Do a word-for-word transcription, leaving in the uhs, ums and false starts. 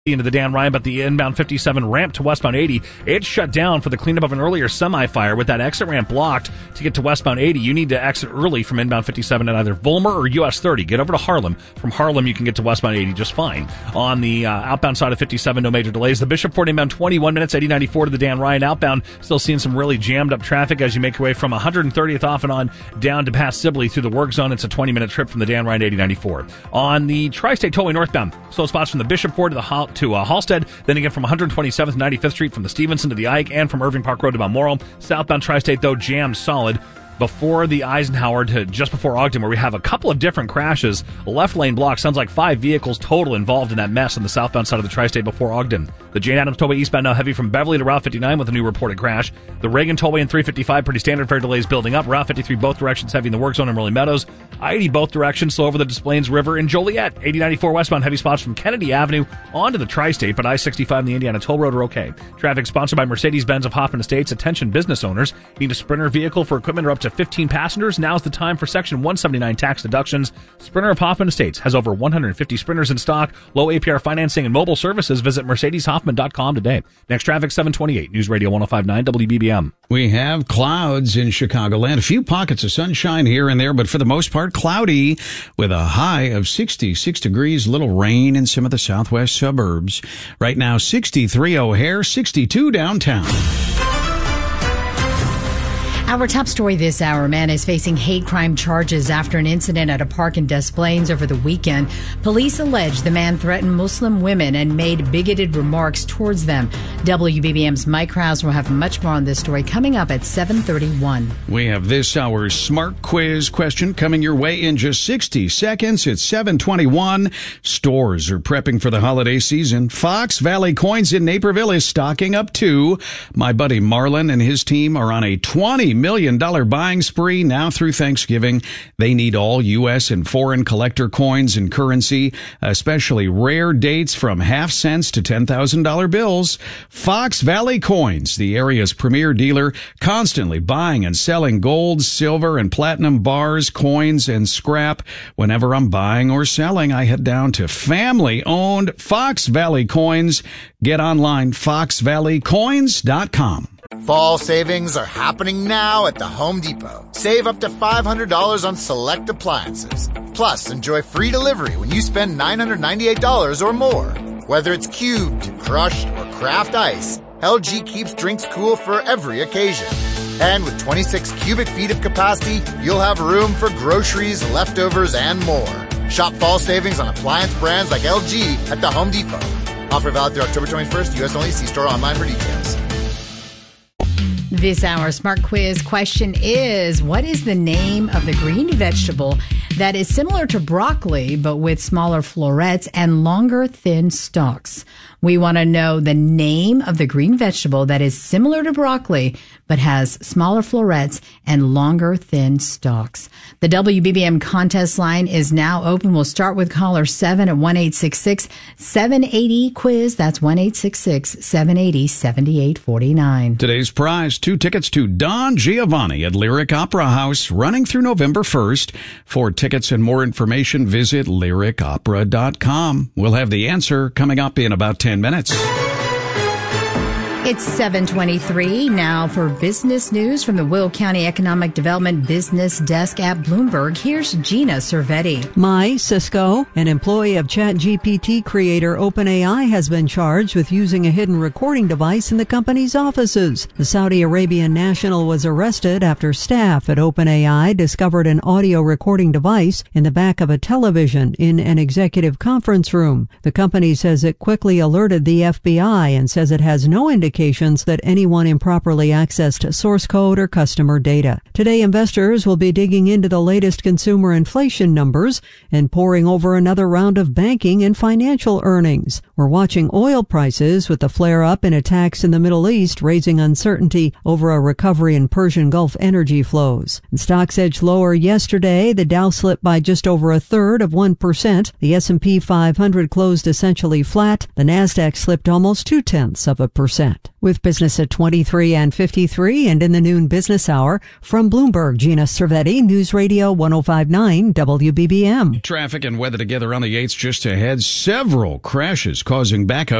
into the Dan Ryan, but the inbound fifty-seven ramp to westbound eighty, it's shut down for the cleanup of an earlier semi-fire. With that exit ramp blocked to get to westbound eighty, you need to exit early from inbound fifty-seven at either Vollmer or U S thirty. Get over to Harlem. From Harlem, you can get to westbound eighty just fine. On the uh, outbound side of fifty-seven, no major delays. The Bishop Ford inbound twenty-one minutes, eighty ninety-four to the Dan Ryan outbound. Still seeing some really jammed up traffic as you make your way from one hundred thirtieth off and on down to past Sibley through the work zone. It's a twenty minute trip from the Dan Ryan eighty ninety-four. On the Tri-State Tollway northbound, slow spots from the Bishop Ford to the Hall, to uh, Halstead. Then again from one hundred twenty-seventh to ninety-fifth Street, from the Stevenson to the Ike, and from Irving Park Road to Balmoral. Southbound Tri-State, though, jammed solid before the Eisenhower to just before Ogden, where we have a couple of different crashes. Left lane block. Sounds like five vehicles total involved in that mess on the southbound side of the Tri-State before Ogden. The Jane Addams Tollway eastbound now heavy from Beverly to Route fifty-nine with a new reported crash. The Reagan Tollway and three fifty-five, pretty standard fare delays building up. Route fifty-three both directions heavy in the work zone in Rolling Meadows. I eighty both directions slow over the Des Plaines River in Joliet. eighty ninety-four westbound heavy spots from Kennedy Avenue onto the Tri-State, but I sixty-five and the Indiana Toll Road are okay. Traffic sponsored by Mercedes-Benz of Hoffman Estates. Attention business owners. Need a Sprinter vehicle for equipment or up to fifteen passengers? Now's the time for Section one seventy-nine tax deductions. Sprinter of Hoffman Estates has over one hundred fifty Sprinters in stock. Low A P R financing and mobile services. Visit Mercedes Hoffman dot com today. Next traffic, seven twenty-eight. News Radio one oh five point nine W B B M. We have clouds in Chicagoland. A few pockets of sunshine here and there, but for the most part, cloudy with a high of sixty-six degrees. Little rain in some of the southwest suburbs. Right now, sixty-three O'Hare, sixty-two downtown. Our top story this hour, a man is facing hate crime charges after an incident at a park in Des Plaines over the weekend. Police allege the man threatened Muslim women and made bigoted remarks towards them. W B B M's Mike Krause will have much more on this story coming up at seven thirty-one. We have this hour's Smart Quiz question coming your way in just sixty seconds. It's seven twenty-one. Stores are prepping for the holiday season. Fox Valley Coins in Naperville is stocking up too. My buddy Marlon and his team are on a twenty million dollars buying spree now through Thanksgiving. They need all U S and foreign collector coins and currency, especially rare dates from half cents to ten thousand dollars bills. Fox Valley Coins, the area's premier dealer, constantly buying and selling gold, silver, and platinum bars, coins, and scrap. Whenever I'm buying or selling, I head down to family-owned Fox Valley Coins. Get online, fox valley coins dot com. Fall savings are happening now at the Home Depot. Save up to five hundred dollars on select appliances. Plus, enjoy free delivery when you spend nine hundred ninety-eight dollars or more. Whether it's cubed, crushed, or craft ice, L G keeps drinks cool for every occasion. And with twenty-six cubic feet of capacity, you'll have room for groceries, leftovers, and more. Shop fall savings on appliance brands like L G at the Home Depot. Offer valid through October twenty-first. U S only. See store online for details. This hour's Smart Quiz question is, what is the name of the green vegetable that is similar to broccoli but with smaller florets and longer, thin stalks? We want to know the name of the green vegetable that is similar to broccoli but has smaller florets and longer, thin stalks. The W B B M contest line is now open. We'll start with caller seven at one eight six six, seven eight zero, quiz. That's one eight six six, seven eight zero, seven eight four nine. Today's prize, two tickets to Don Giovanni at Lyric Opera House, running through November first. For tickets and more information, visit lyric opera dot com. We'll have the answer coming up in about ten minutes. It's seven twenty-three now for business news from the Will County Economic Development Business Desk at Bloomberg. Here's Gina Cervetti. Mai Cisco, an employee of ChatGPT creator OpenAI, has been charged with using a hidden recording device in the company's offices. The Saudi Arabian national was arrested after staff at OpenAI discovered an audio recording device in the back of a television in an executive conference room. The company says it quickly alerted the F B I and says it has no indication that anyone improperly accessed source code or customer data. Today, investors will be digging into the latest consumer inflation numbers and poring over another round of banking and financial earnings. We're watching oil prices with the flare-up in attacks in the Middle East, raising uncertainty over a recovery in Persian Gulf energy flows. And stocks edged lower yesterday. The Dow slipped by just over a third of one percent. The S and P five hundred closed essentially flat. The Nasdaq slipped almost two-tenths of a percent. that. With business at twenty-three and fifty-three and in the noon business hour, from Bloomberg, Gina Cervetti, News Radio one oh five point nine W B B M. Traffic and weather together on the eights just ahead. Several crashes causing backup.